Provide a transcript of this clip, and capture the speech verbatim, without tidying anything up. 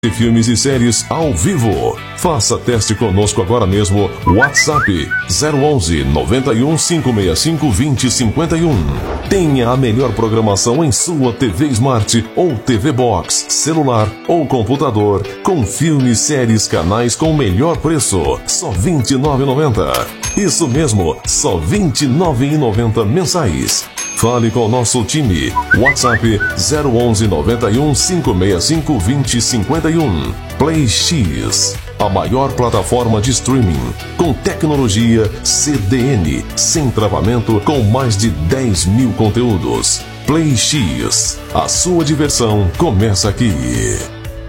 Filmes e séries ao vivo. Faça teste conosco agora mesmo. WhatsApp zero onze, noventa e um, cinco seis cinco, vinte, cinquenta e um. Tenha a melhor programação em sua T V Smart ou T V Box, celular ou computador, com filmes, séries, canais com o melhor preço. Só vinte e nove reais e noventa centavos. Isso mesmo, só vinte e nove reais e noventa centavos mensais. Fale com o nosso time. WhatsApp zero onze, noventa e um, cinco seis cinco, vinte, cinquenta e um. Play X, a maior plataforma de streaming, com tecnologia C D N, sem travamento, com mais de dez mil conteúdos. Play X, a sua diversão começa aqui.